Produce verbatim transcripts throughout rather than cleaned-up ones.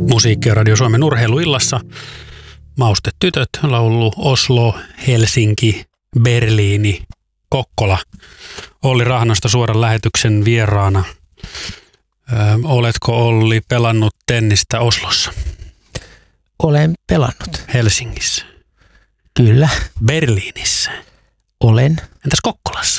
Musiikki ja Radio Suomen urheiluillassa. Maustetytöt, laulu Oslo, Helsinki, Berliini, Kokkola. Olli Rahnosta suoran lähetyksen vieraana. Ö, oletko Olli pelannut tennistä Oslossa? Olen pelannut. Helsingissä? Kyllä. Berliinissä? Olen. Entäs Kokkolassa?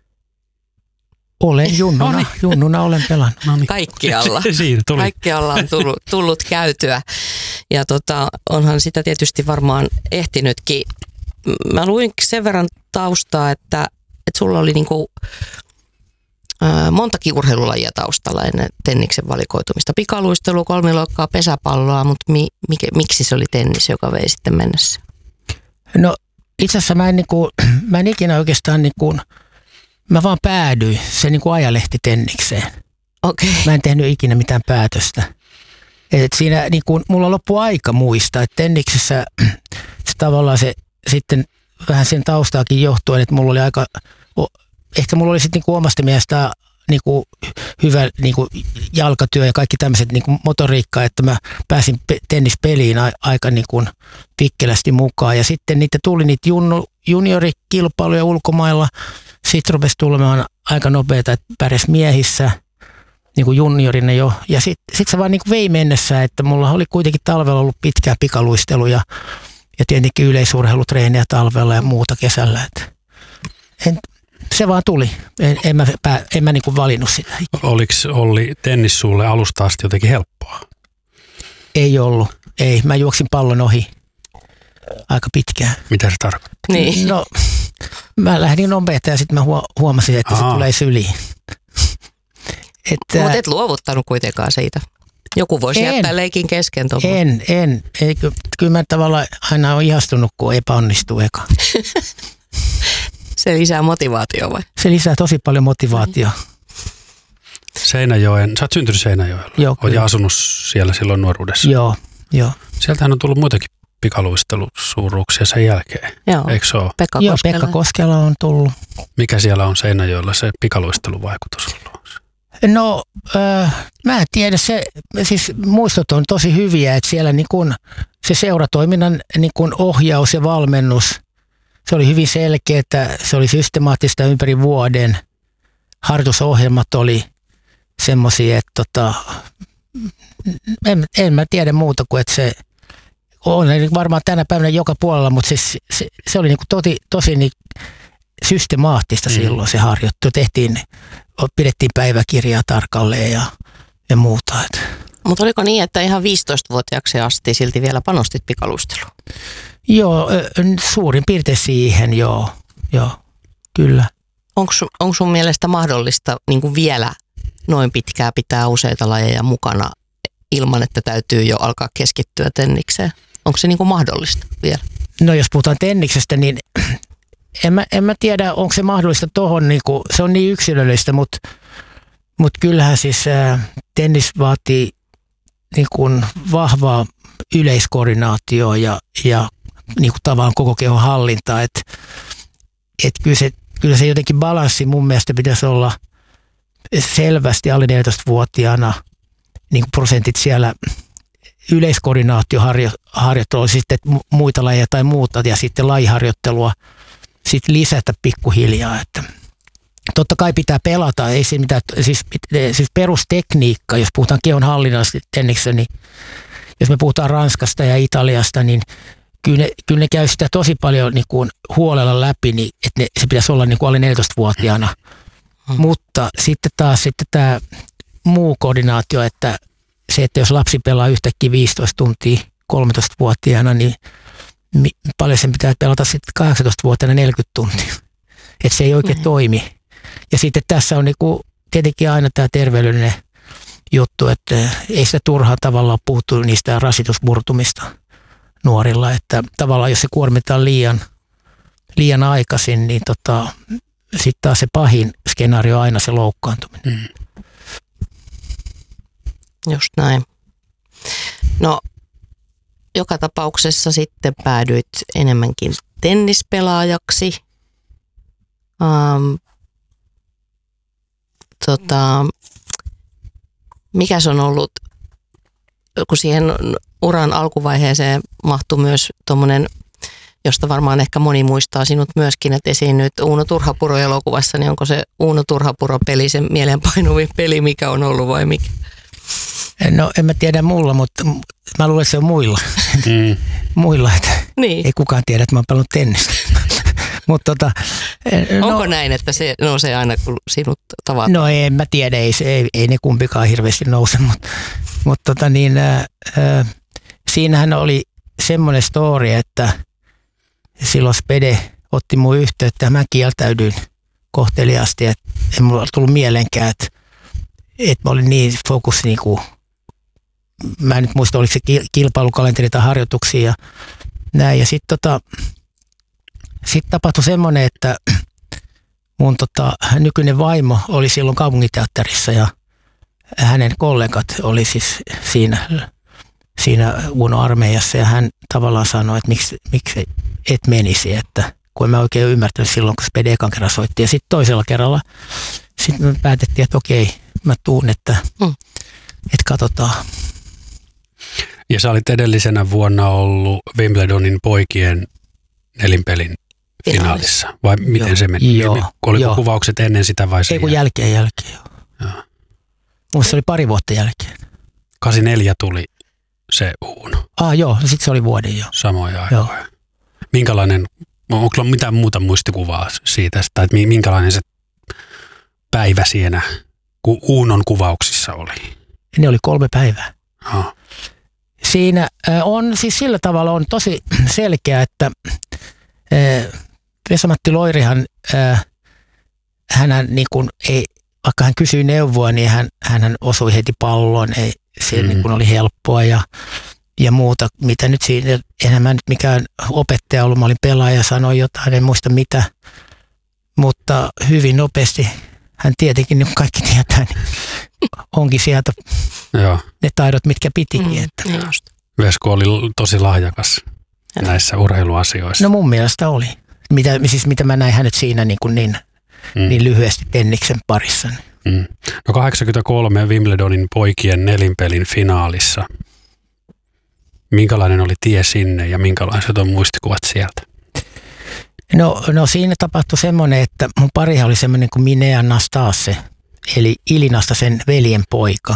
Olen junnuna. No niin. Junnuna olen pelannut. No niin. Kaikkialla. Siinä tuli. Kaikkialla on tullut, tullut käytyä. Ja tota, onhan sitä tietysti varmaan ehtinytkin. Mä luin sen verran taustaa, että, että sulla oli niinku, ää, montakin urheilulajia taustalla ennen tenniksen valikoitumista. Pikaluistelu, kolmiloikkaa, pesäpalloa, mutta mi, mikä, miksi se oli tennis, joka vei sitten mennessä? No itse asiassa mä en, niinku, mä en ikinä oikeastaan, niinku, mä vaan päädyin. Se niinku ajalehti tennikseen. Okay. Mä en tehnyt ikinä mitään päätöstä. Et siinä niinku, mulla loppui aika muistaa, että tenniksessä se tavallaan se sitten vähän sen taustaakin johtuen, että mulla oli aika, ehkä mulla oli sitten niinku omasta mielestä niinku hyvä niinku jalkatyö ja kaikki tämmöiset niinku motoriikka, että mä pääsin pe- tennispeliin a- aika niinku vikkelästi mukaan. Ja sitten niitä tuli niitä junnu, juniorikilpailuja ulkomailla. Sitten rupesi tulemaan aika nopeita, että pärjäs miehissä niin kuin juniorina jo. Ja sitten sit se vaan niin kuin vei mennessä, että mulla oli kuitenkin talvella ollut pitkää pikaluisteluja ja tietenkin yleisurheilutreeniä talvella ja muuta kesällä. Et en, se vaan tuli. En, en mä, pää, en mä niin kuin valinnut sitä. Oliko Olli tennis sulle alusta asti jotenkin helppoa? Ei ollut. Ei. Mä juoksin pallon ohi aika pitkään. Mitä se tarkoittaa? Niin. No, mä lähdin nopeasti ja sitten mä huomasin, että Aha. se tulee syliin. Mutta et luovuttanut kuitenkaan siitä. Joku voisi en, jättää leikin kesken tuohon. En, en. Ei, kyllä mä tavallaan aina olen ihastunut, kun epäonnistuu eka. Se lisää motivaatiota vai? Se lisää tosi paljon motivaatiota. Seinäjoen, sä oot syntynyt Seinäjoella. Joo, oot asunut siellä silloin nuoruudessa. Joo, joo. Sieltähän on tullut muitakin pikaluistelusuuruuksia sen jälkeen. Joo. Eikö se ole? Pekka Joo, Koskela. Pekka Koskela on tullut. Mikä siellä on Seinäjoella se pikaluisteluvaikutus ollut? No, äh, mä en tiedä. Se, siis muistot on tosi hyviä, että siellä niin kun se seuratoiminnan niin kun ohjaus ja valmennus, se oli hyvin selkeä, että se oli systemaattista ympäri vuoden. Harjoitusohjelmat oli semmoisia, että tota, en, en mä tiedä muuta kuin, että se on varmaan tänä päivänä joka puolella, mutta siis, se, se oli niin kuin toti, tosi niin systemaattista silloin mm. se harjoittelu. Tehtiin, pidettiin päiväkirjaa tarkalleen ja, ja muuta. Mutta oliko niin, että ihan viisitoistavuotiaaksi asti silti vielä panostit pikaluisteluun? Joo, suurin piirtein siihen, joo, joo kyllä. Onko onko sun mielestä mahdollista niin kuin vielä noin pitkään pitää useita lajeja mukana ilman, että täytyy jo alkaa keskittyä tennikseen? Onko se niin kuin mahdollista vielä? No jos puhutaan tenniksestä, niin en mä, en mä tiedä, onko se mahdollista tohon, niin kuin, se on niin yksilöllistä, mutta, mutta kyllähän siis ää, tennis vaatii niin kuin vahvaa yleiskoordinaatioa ja, ja niin kuin tavallaan koko kehon hallintaa, että et kyllä, se, kyllä se jotenkin balanssi mun mielestä pitäisi olla selvästi alle neljätoistavuotiaana niin kuin prosentit siellä yleiskoordinaatioharjoittelua, sitten muita lajeja tai muuta ja sitten lajiharjoittelua sitten lisätä pikkuhiljaa. Että totta kai pitää pelata, ei se mitään, siis, siis perustekniikka, jos puhutaan kehon hallinnasta tenniksessä, niin jos me puhutaan Ranskasta ja Italiasta, niin kyllä ne, kyllä ne käy sitä tosi paljon niin kuin huolella läpi, niin että ne, se pitäisi olla niin kuin alle neljätoistavuotiaana. Hmm. Mutta sitten taas sitten tämä muu koordinaatio, että se, että jos lapsi pelaa yhtäkkiä viisitoista tuntia kolmetoistavuotiaana, niin mi, paljon sen pitää pelata sitten kahdeksantoistavuotiaana neljäkymmentä tuntia. Että se ei oikein hmm. toimi. Ja sitten tässä on niinku tietenkin aina tämä terveydellinen juttu, että ei sitä turhaa tavallaan puhuttu niistä rasitusmurtumista nuorilla, että tavallaan jos se kuormitaan liian, liian aikaisin, niin tota, sitten taas se pahin skenaario on aina se loukkaantuminen. Mm. Just näin. No, joka tapauksessa sitten päädyit enemmänkin tennispelaajaksi. Um, tota, mikäs on ollut kun siihen uran alkuvaiheeseen mahtui myös tuommoinen, josta varmaan ehkä moni muistaa sinut myöskin, että esiinnyt Uuno Turhapuro-elokuvassa, niin onko se Uuno Turhapuro-peli se mielenpainuvin peli, mikä on ollut vai mikä? No en mä tiedä mulla, mutta mä luulen, että se on muilla. Mm. muilla, että niin. Ei kukaan tiedä, että mä oon pelannut tennistä. Mut tota, no, onko näin, että se nousee aina, kun sinut tavataan? No en mä tiedä, ei, ei, ei ne kumpikaan hirveästi nouse, mutta mut tota niin, äh, siinähän oli semmoinen story, että silloin Spede otti mun yhteyttä ja mä kieltäydyin kohteliaasti, että ei mulla tullut mielenkään, että, että mä olin niin fokus, niin kuin, mä en nyt muista, oliko se kilpailukalenteri tai harjoituksia ja näin. Ja sitten tota, sit tapahtui semmoinen, että mun tota, nykyinen vaimo oli silloin kaupunginteatterissa ja hänen kollegat oli siis siinä, siinä Uuno armeijassa ja hän tavallaan sanoi, että miksi, miksi et menisi, että kun en mä oikein ymmärtänyt silloin, kun Spede ekan kerran soitti. Ja sitten toisella kerralla sitten me päätettiin, että okei, mä tuun, että, mm. että katsotaan. Ja sä olit edellisenä vuonna ollut Wimbledonin poikien nelinpelin finaalissa. Vai miten joo, se meni? Joo, Oliko joo. kuvaukset ennen sitä vai sen? Ei kun jälkeen jälkeen, joo. joo. Musta se oli pari vuotta jälkeen. kahdeksankymmentäneljä tuli se Uuno. Ah joo, no sitten se oli vuoden jo. Samoja aikoja. Minkälainen, onko mitään muuta muistikuvaa siitä, tai että minkälainen se päivä siinä Uunon kuvauksissa oli? Ne oli kolme päivää. Oh. Siinä on, siis sillä tavalla on tosi selkeä, että Vesa-Matti Loirihan, hänhän niin kuin ei, vaikka hän kysyi neuvoa, niin hän, hän osui heti palloon, ei, se mm. niin kuin oli helppoa ja, ja muuta, mitä nyt siinä, enhän mä nyt mikään opettaja ollut, mä olin pelaaja ja sanoin jotain, en muista mitä, mutta hyvin nopeasti, hän tietenkin, niin kaikki tietää, niin onkin sieltä Joo. ne taidot, mitkä pitikin. Mm, että. Vesko oli tosi lahjakas ja näissä urheiluasioissa. No mun mielestä oli. Mitä, siis mitä mä näin hänet siinä niin, kuin niin, mm. niin lyhyesti tenniksen parissa. Mm. No kahdeksankymmentäkolme Wimbledonin poikien nelinpelin finaalissa. Minkälainen oli tie sinne ja minkälaiset on muistikuvat sieltä? No, no siinä tapahtui semmoinen, että mun parihan oli semmoinen kuin Minea Nastase, eli Ilinasta sen veljen poika.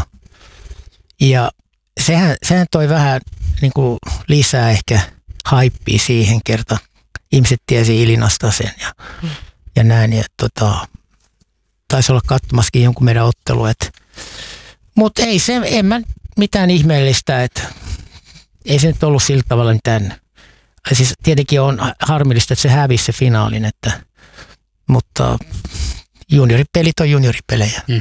Ja sehän, sehän toi vähän niin kuin lisää ehkä haippia siihen kertaan. Ihmiset tiesi Ilinasta sen ja, mm. ja näin. Ja tota, taisi olla katsomassakin jonkun meidän ottelu. Mutta ei se, en mä mitään ihmeellistä, että ei se nyt ollut sillä tavalla mitään. Siis tietenkin on harmillista, että se hävisi se finaalin, että, mutta junioripelit on junioripelejä. Mm.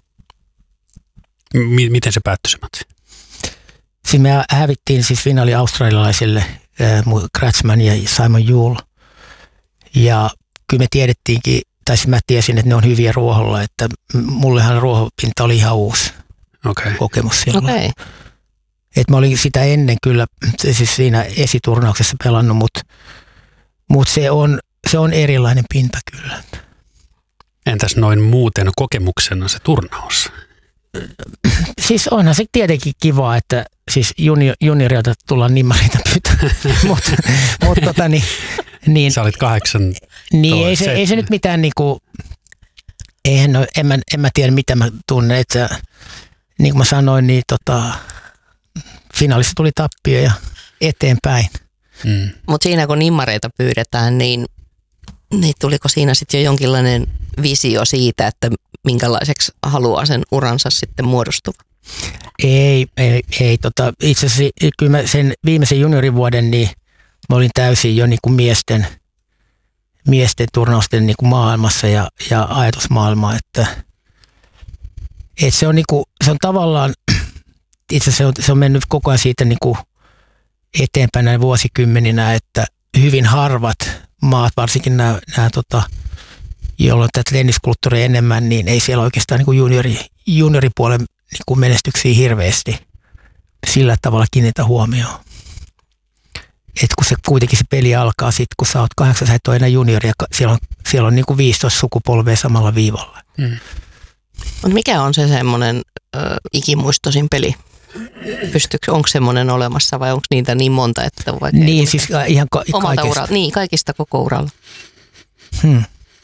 M- miten se päättyi se matsi? Siis me hävittiin siis finaali australialaisille äh, Kratzman ja Simon Juul. Ja kyllä me tiedettiinkin, tai siis mä tiesin, että ne on hyviä ruoholla, että mullehan ruohopinta oli ihan uusi okay. kokemus silloin. Okay. Et mä olin sitä ennen kyllä siis siinä esiturnauksessa pelannut, mutta mut se, on, se on erilainen pinta kyllä. Entäs noin muuten kokemuksena se turnaus? Siis onhan se tietenkin kiva, että siis junior, juniorilta tullaan nimmareita pyytämään, mutta mut tota niin, niin... Sä olit kahdeksan... Niin ei se, ei se nyt mitään niinku... Eihän, no, en, mä, en mä tiedä mitä mä tunnen, että niin kuin mä sanoin, niin tota... Finaalissa tuli tappio ja eteenpäin. Mm. Mutta siinä kun nimmareita pyydetään, niin, niin tuliko siinä sitten jo jonkinlainen visio siitä, että minkälaiseksi haluaa sen uransa sitten muodostua? Ei, ei, ei tota, itse asiassa kyllä mä sen viimeisen juniorivuoden niin mä olin täysin jo niin kuin miesten, miesten turnausten niin kuin maailmassa ja, ja ajatusmaailmaa, että, että se on niin kuin, se on tavallaan itse asiassa se on, se on mennyt koko ajan siitä niin kuin eteenpäin näin vuosikymmeninä, että hyvin harvat maat, varsinkin nämä, nämä tota, joilla on tätä tenniskulttuuria enemmän, niin ei siellä oikeastaan niin kuin juniori, junioripuolen niin kuin menestyksiä hirveästi sillä tavalla kiinnitä huomioon. Että kun se kuitenkin se peli alkaa sitten, kun sä oot kahdeksan, sä et ole enää juniori ja siellä on, siellä on niin kuin viisitoista sukupolvea samalla viivalla. Mm. Mutta mikä on se semmoinen ö, ikimuistoisin peli? pystyykö, onko semmoinen olemassa vai onko niitä niin monta, että vaikka niin, siis ihan ka- omalta uralta, niin kaikista koko uralla. Hmm.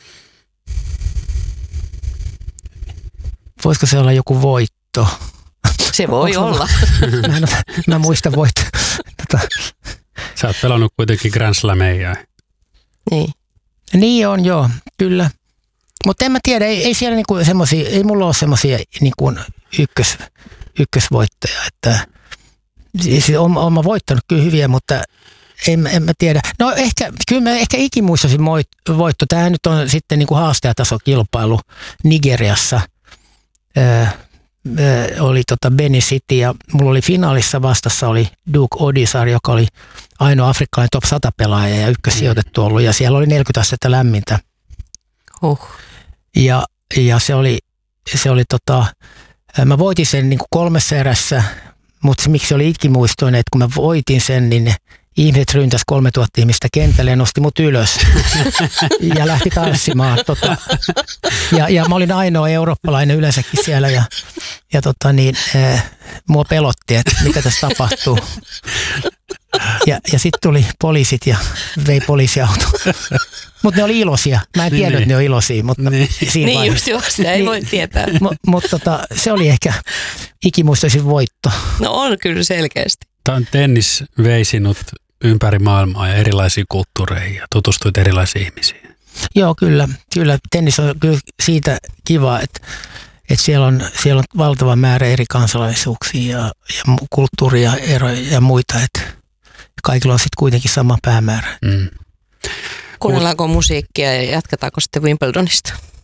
Voisiko se olla joku voitto? Se voi Onko olla. Mä, en, mä muistan voitto. Tota. Sä oot pelannut kuitenkin Grand Slameja. Niin. Niin on, joo, kyllä. Mutta en mä tiedä, ei, ei siellä niinku semmosia, ei mulla ole semmosia niinku ykkös, ykkösvoittoja. Että, siis on, on mä voittanut kyllä hyviä, mutta en, en mä tiedä. No ehkä, kyllä mä ehkä ikimuistoisin voitto. Tämä nyt on sitten niinku haastajatasokilpailu Nigeriassa. Öö, öö, oli tota Benin City ja mulla oli finaalissa vastassa oli Duke Odisar, joka oli ainoa afrikkalainen top sata pelaaja ja ykkössijoitettu ollut. Ja siellä oli neljäkymmentä astetta lämmintä. Huh. Ja, ja se oli, se oli tota, mä voitin sen niin kuin kolmessa erässä, mutta se, miksi se oli ikimuistoinen, että kun mä voitin sen, niin ne ihmiset ryntäs kolmetuhatta ihmistä kentälle ja nosti mut ylös ja lähti tanssimaan. Tota, ja, ja mä olin ainoa eurooppalainen yleensäkin siellä ja, ja tota niin, äh, mua pelotti, että mitä tässä tapahtuu. Ja, ja sitten tuli poliisit ja vei poliisiauto. Mutta ne oli iloisia. Mä en tiedä, niin, että ne on iloisia. Mutta niin, siinä niin just joo, sitä ei niin, voi tietää. Mutta mut, tota, se oli ehkä ikimuistoisin voitto. No on kyllä selkeästi. Tämä on tennis vei sinut ympäri maailmaa ja erilaisiin kulttuureihin ja tutustuit erilaisiin ihmisiin. Joo, kyllä. kyllä. Tennis on kyllä siitä kiva, että, että siellä, on, siellä on valtava määrä eri kansalaisuuksia ja, ja kulttuuria eroja ja muita. Että kaikilla on sitten kuitenkin sama päämäärä. Mm. Kuunnellaanko musiikkia ja jatketaanko sitten Wimbledonista?